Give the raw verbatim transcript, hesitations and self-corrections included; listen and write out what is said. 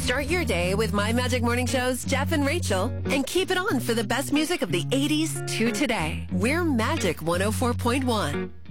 Start your day with My Magic Morning Show's Jeff and Rachel and keep it on for the best music of the eighties to today. We're Magic one oh four point one.